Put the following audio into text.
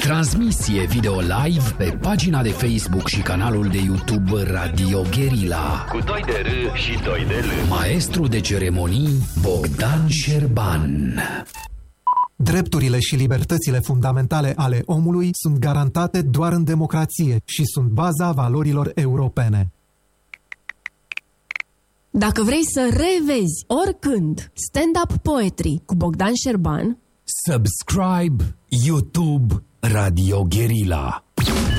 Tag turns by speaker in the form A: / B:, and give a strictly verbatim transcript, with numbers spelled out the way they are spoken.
A: Transmisie video live pe pagina de Facebook și canalul de YouTube Radio Guerilla.
B: Cu doi de R și doi de L.
A: Maestru de ceremonii Bogdan Șerban.
C: Drepturile și libertățile fundamentale ale omului sunt garantate doar în democrație și sunt baza valorilor europene.
D: Dacă vrei să revezi oricând Stand-up Poetry cu Bogdan Șerban,
A: Subscribe YouTube Radio Guerilla.